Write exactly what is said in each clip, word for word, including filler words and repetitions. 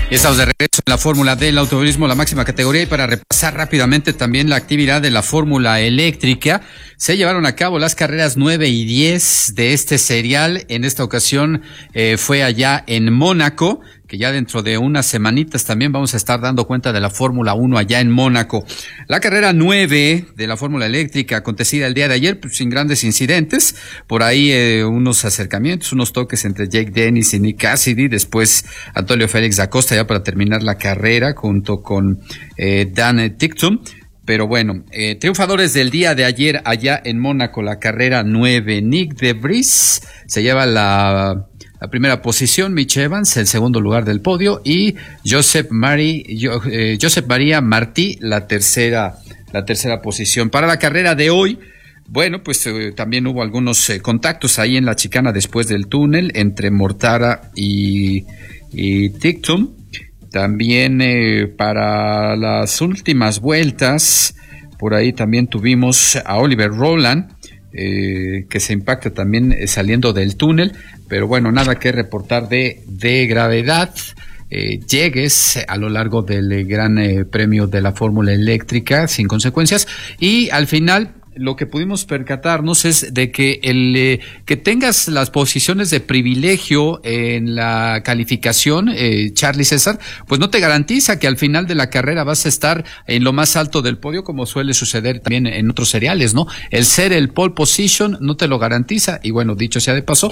Estamos de regreso en la Fórmula del Automovilismo, la máxima categoría, y para repasar rápidamente también la actividad de la Fórmula Eléctrica, se llevaron a cabo las carreras nueve y diez de este serial. En esta ocasión eh, fue allá en Mónaco, que ya dentro de unas semanitas también vamos a estar dando cuenta de la Fórmula uno allá en Mónaco. La carrera nueve de la Fórmula Eléctrica, acontecida el día de ayer, pues sin grandes incidentes, por ahí eh, unos acercamientos, unos toques entre Jake Dennis y Nick Cassidy, después Antonio Félix da Costa ya para terminar la carrera junto con eh, Dan Ticktum. Pero bueno, eh, triunfadores del día de ayer allá en Mónaco, la carrera nueve, Nick de Vries se lleva la, la primera posición, Mitch Evans el segundo lugar del podio y Josep Mari, yo, eh, Josep María Martí la tercera, la tercera posición. Para la carrera de hoy, bueno, pues eh, también hubo algunos eh, contactos ahí en la chicana después del túnel entre Mortara y, y Ticktum. También eh, para las últimas vueltas, por ahí también tuvimos a Oliver Rowland, eh, que se impacta también eh, saliendo del túnel, pero bueno, nada que reportar de, de gravedad. Eh, llegues a lo largo del eh, gran eh, premio de la Fórmula Eléctrica sin consecuencias, y al final lo que pudimos percatarnos es de que el eh, que tengas las posiciones de privilegio en la calificación, eh, Charlie César, pues no te garantiza que al final de la carrera vas a estar en lo más alto del podio, como suele suceder también en otros seriales, ¿no? El ser el pole position no te lo garantiza. Y bueno, dicho sea de paso,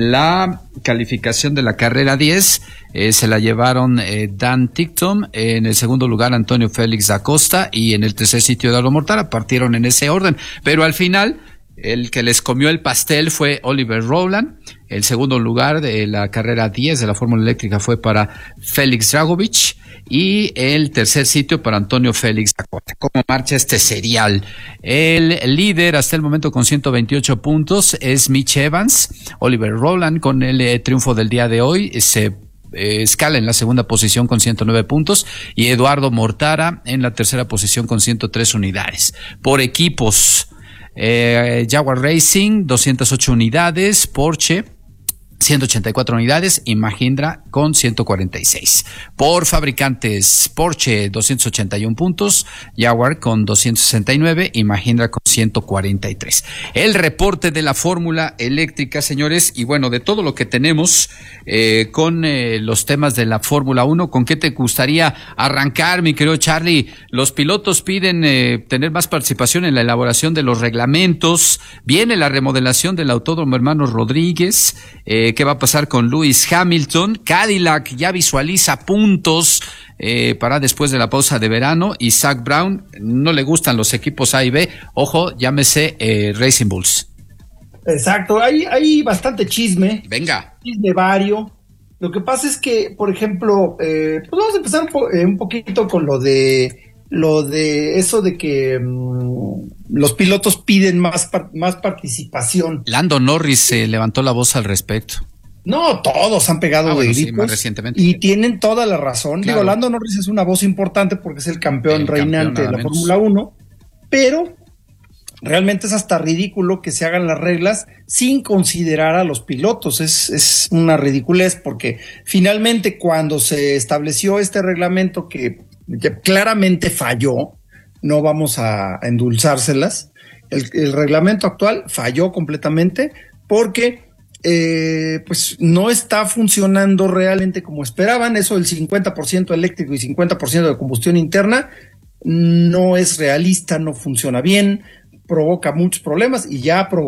la calificación de la carrera diez eh, se la llevaron eh, Dan Ticktum, eh, en el segundo lugar Antonio Félix da Costa y en el tercer sitio Eduardo Mortara. Partieron en ese orden. Pero al final, el que les comió el pastel fue Oliver Rowland. El segundo lugar de la carrera diez de la Fórmula Eléctrica fue para Félix Dragovich y el tercer sitio para Antonio Félix da Costa. ¿Cómo marcha este serial? El líder hasta el momento con ciento veintiocho puntos es Mitch Evans. Oliver Rowland, con el eh, triunfo del día de hoy, se Eh, escala en la segunda posición con ciento nueve puntos y Eduardo Mortara en la tercera posición con ciento tres unidades. Por equipos, eh, Jaguar Racing doscientas ocho unidades, Porsche ciento ochenta y cuatro unidades y Mahindra con ciento cuarenta y seis. Por fabricantes, Porsche doscientos ochenta y uno puntos, Jaguar con doscientos sesenta y nueve y Mahindra con ciento cuarenta y tres. El reporte de la Fórmula Eléctrica, señores, y bueno, de todo lo que tenemos eh, con eh, los temas de la Fórmula uno, ¿con qué te gustaría arrancar, mi querido Charlie? Los pilotos piden eh, tener más participación en la elaboración de los reglamentos, viene la remodelación del Autódromo Hermanos Rodríguez, eh, ¿qué va a pasar con Lewis Hamilton? Cadillac ya visualiza puntos eh, para después de la pausa de verano, y Zach Brown no le gustan los equipos A y B, ojo, llámese eh, Racing Bulls. Exacto, hay, hay bastante chisme. Venga. Chisme vario. Lo que pasa es que, por ejemplo, eh, pues vamos a empezar un, po- eh, un poquito con lo de lo de eso de que mmm, los pilotos piden más par- más participación. Lando Norris se eh, levantó la voz al respecto. No, todos han pegado Ah, de bueno, gritos, sí, más recientemente. y tienen toda la razón. Claro. Digo, Lando Norris es una voz importante porque es el campeón El reinante campeón, de la nada menos. Fórmula uno, pero realmente es hasta ridículo que se hagan las reglas sin considerar a los pilotos. Es, es una ridiculez porque finalmente cuando se estableció este reglamento que, que claramente falló, no vamos a endulzárselas, el, el reglamento actual falló completamente porque eh, pues no está funcionando realmente como esperaban. Eso del cincuenta por ciento eléctrico y cincuenta por ciento de combustión interna no es realista, no funciona bien, provoca muchos problemas y ya provocó